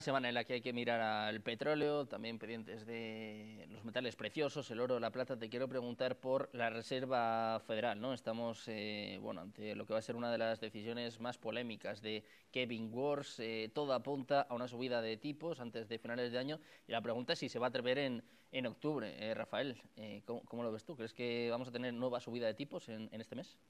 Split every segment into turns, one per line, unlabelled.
Semana en la que hay que mirar al petróleo, también pendientes de los metales preciosos, el oro, la plata. Te quiero preguntar por la Reserva Federal, ¿no? Estamos, ante lo que va a ser una de las decisiones más polémicas de Kevin Wars. Todo apunta a una subida de tipos antes de finales de año. Y la pregunta es si se va a atrever en octubre. Rafael, ¿cómo lo ves tú? ¿Crees que vamos a tener nueva subida de tipos en este mes?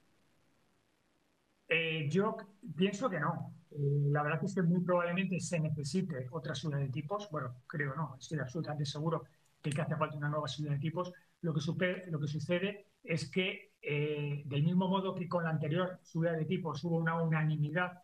Yo pienso que no. La verdad es que muy probablemente se necesite otra subida de tipos. Bueno, creo no, estoy absolutamente seguro de que hace falta una nueva subida de tipos. Lo que sucede es que, del mismo modo que con la anterior subida de tipos hubo una unanimidad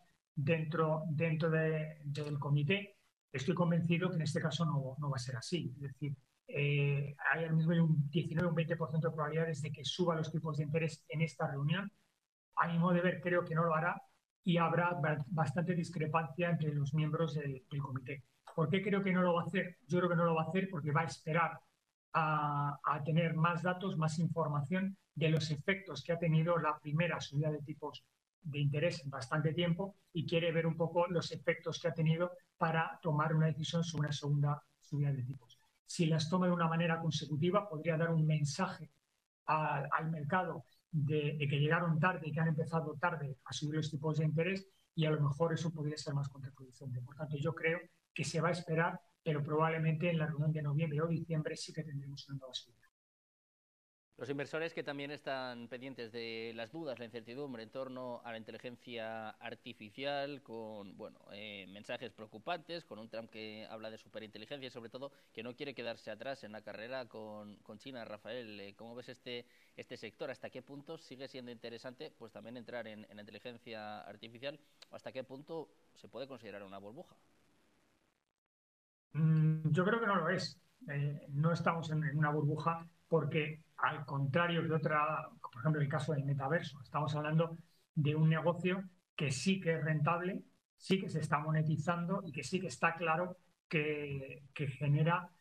del comité, estoy convencido que en este caso no va a ser así. Es decir, hay al mismo un 19 o un 20% de probabilidades de que suba los tipos de interés en esta reunión. A mi modo de ver, creo que no lo hará y habrá bastante discrepancia entre los miembros del comité. ¿Por qué creo que no lo va a hacer? Yo creo que no lo va a hacer porque va a esperar a tener más datos, más información de los efectos que ha tenido la primera subida de tipos de interés en bastante tiempo y quiere ver un poco los efectos que ha tenido para tomar una decisión sobre una segunda subida de tipos. Si las toma de una manera consecutiva, podría dar un mensaje al mercado de que llegaron tarde y que han empezado tarde a subir los tipos de interés y a lo mejor eso podría ser más contraproducente. Por tanto, yo creo que se va a esperar, pero probablemente en la reunión de noviembre o diciembre sí que tendremos una nueva subida.
Los inversores que también están pendientes de las dudas, la incertidumbre en torno a la inteligencia artificial, con mensajes preocupantes, con un Trump que habla de superinteligencia y sobre todo que no quiere quedarse atrás en la carrera con China. Rafael, ¿cómo ves este sector? ¿Hasta qué punto sigue siendo interesante pues también entrar en la inteligencia artificial? ¿O hasta qué punto se puede considerar una burbuja?
Yo creo que no lo es. No estamos en una burbuja porque, al contrario que otra, por ejemplo, el caso del metaverso, estamos hablando de un negocio que sí que es rentable, sí que se está monetizando y que sí que está claro que genera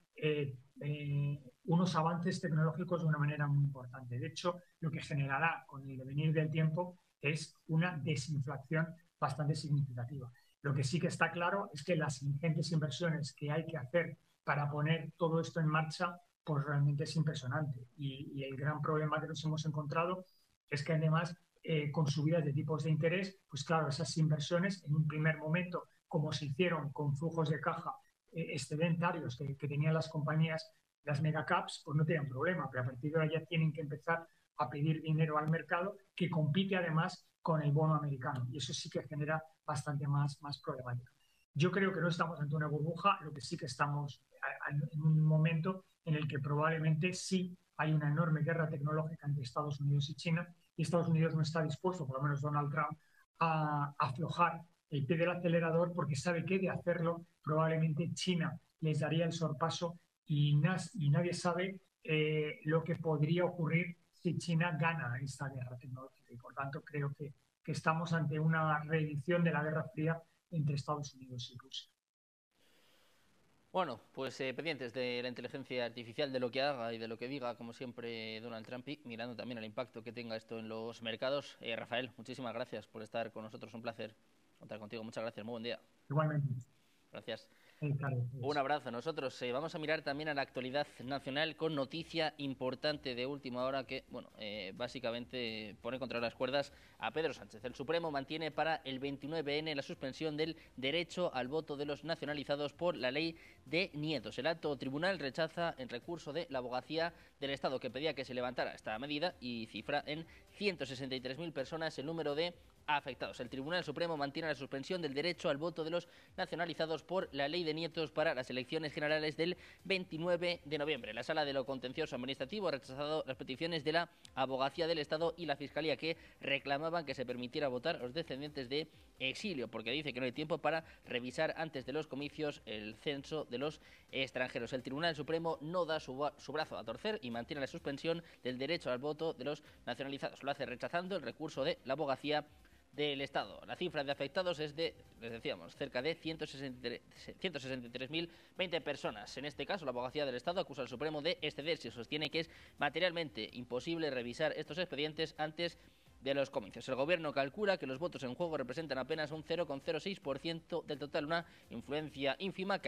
unos avances tecnológicos de una manera muy importante. De hecho, lo que generará con el devenir del tiempo es una desinflación bastante significativa. Lo que sí que está claro es que las ingentes inversiones que hay que hacer para poner todo esto en marcha, pues realmente es impresionante. Y el gran problema que nos hemos encontrado es que además, con subidas de tipos de interés, pues claro, esas inversiones en un primer momento, como se hicieron con flujos de caja excedentarios que tenían las compañías, las megacaps, pues no tenían problema, pero a partir de ahora ya tienen que empezar a pedir dinero al mercado, que compite además con el bono americano. Y eso sí que genera bastante más problemática. Yo creo que no estamos ante una burbuja, lo que sí que estamos en un momento en el que probablemente sí hay una enorme guerra tecnológica entre Estados Unidos y China, y Estados Unidos no está dispuesto, por lo menos Donald Trump, a aflojar el pie del acelerador porque sabe que de hacerlo probablemente China les daría el sorpaso y nadie sabe lo que podría ocurrir si China gana esta guerra tecnológica. Y por tanto creo que estamos ante una reedición de la Guerra Fría entre Estados Unidos y Rusia.
Bueno, pues pendientes de la inteligencia artificial, de lo que haga y de lo que diga, como siempre, Donald Trump, y mirando también el impacto que tenga esto en los mercados. Rafael, muchísimas gracias por estar con nosotros, un placer contar contigo. Muchas gracias, muy buen día.
Igualmente,
Gracias.
claro,
Un
pues,
abrazo. Nosotros vamos a mirar también a la actualidad nacional con noticia importante de última hora que, básicamente pone contra las cuerdas a Pedro Sánchez. El Supremo mantiene para el 29N la suspensión del derecho al voto de los nacionalizados por la ley de nietos. El alto tribunal rechaza el recurso de la Abogacía del Estado que pedía que se levantara esta medida y cifra en 163.000 personas el número de afectados. El Tribunal Supremo mantiene la suspensión del derecho al voto de los nacionalizados por la ley de nietos para las elecciones generales del 29 de noviembre. La Sala de lo Contencioso Administrativo ha rechazado las peticiones de la Abogacía del Estado y la Fiscalía que reclamaban que se permitiera votar a los descendientes de exilio, porque dice que no hay tiempo para revisar antes de los comicios el censo de los extranjeros. El Tribunal Supremo no da su brazo a torcer y mantiene la suspensión del derecho al voto de los nacionalizados. Lo hace rechazando el recurso de la Abogacía del Estado. La cifra de afectados es de, les decíamos, cerca de 163.020 personas. En este caso, la Abogacía del Estado acusa al Supremo de excederse y sostiene que es materialmente imposible revisar estos expedientes antes de los comicios. El gobierno calcula que los votos en juego representan apenas un 0,06% del total, una influencia ínfima que